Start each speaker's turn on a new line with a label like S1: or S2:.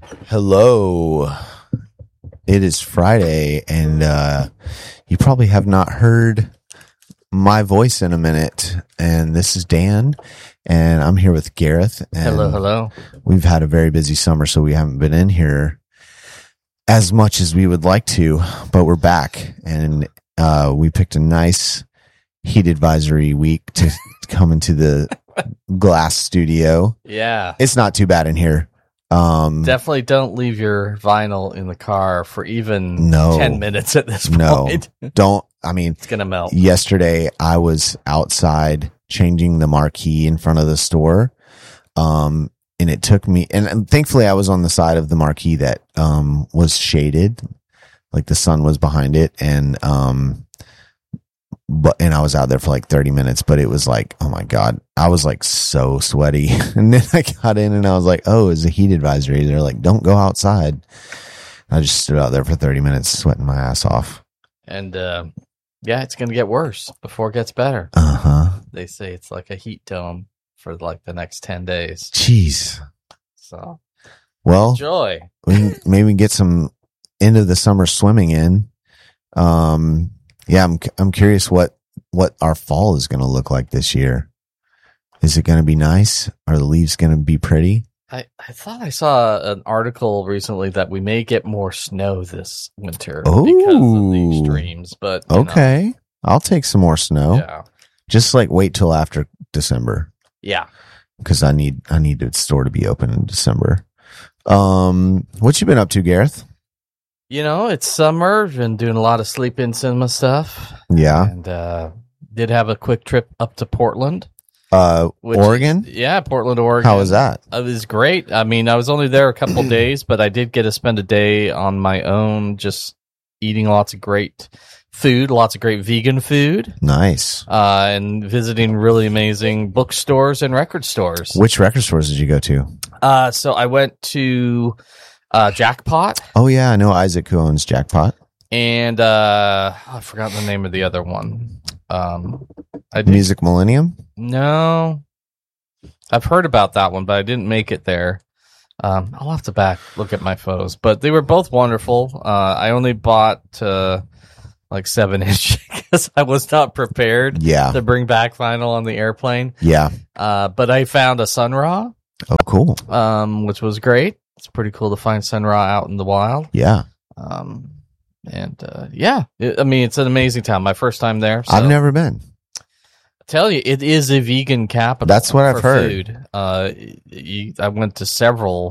S1: Hello. It is Friday, and you probably have not heard my voice in a minute. And this is Dan, and I'm here with Gareth. And
S2: hello.
S1: We've had a very busy summer, so we haven't been in here as much as we would like to, but we're back, and we picked a nice heat advisory week to come into the glass studio.
S2: Yeah.
S1: It's not too bad in here.
S2: Definitely don't leave your vinyl in the car for even 10 minutes at this point.
S1: Don't. I mean,
S2: it's going to melt.
S1: Yesterday, I was outside changing the marquee in front of the store. And it took me, and thankfully I was on the side of the marquee that was shaded, like the sun was behind it, and I was out there for like 30 minutes, but it was like, oh my God, I was like so sweaty. And then I got in and I was like, oh, it's a heat advisory. They're like, don't go outside. I just stood out there for 30 minutes, sweating my ass off.
S2: And yeah, it's going to get worse before it gets better. They say it's like a heat dome for like the next 10 days.
S1: Jeez.
S2: So,
S1: well,
S2: enjoy.
S1: We can maybe get some end of the summer swimming in. Yeah, I'm curious what our fall is going to look like this year. Is it going to be nice? Are the leaves going to be pretty?
S2: I thought I saw an article recently that we may get more snow this winter because of the extremes. But
S1: okay, I'll take some more snow.
S2: Yeah,
S1: just like wait till after December.
S2: Yeah,
S1: because I need the store to be open in December. What you been up to, Gareth?
S2: You know, it's summer. Been doing a lot of sleep-in cinema stuff.
S1: Yeah.
S2: And did have a quick trip up to Portland.
S1: Oregon?
S2: Portland, Oregon.
S1: How was that?
S2: It was great. I mean, I was only there a couple days, but I did get to spend a day on my own just eating lots of great food, lots of great vegan food.
S1: Nice.
S2: And visiting really amazing bookstores and record stores.
S1: Which record stores did you go to?
S2: So I went to Jackpot.
S1: Oh yeah, I know Isaac who owns Jackpot.
S2: And I forgot the name of the other one.
S1: Music Millennium?
S2: No. I've heard about that one, but I didn't make it there. I'll have to look at my photos. But they were both wonderful. I only bought like 7-inch because I was not prepared to bring back vinyl on the airplane.
S1: Yeah.
S2: But I found a Sun Ra.
S1: Oh, cool.
S2: Which was great. It's pretty cool to find Sun Ra out in the wild.
S1: Yeah.
S2: I mean, it's an amazing town. My first time there. So.
S1: I've never been.
S2: I tell you, it is a vegan capital.
S1: That's what I've heard.
S2: Food. I went to several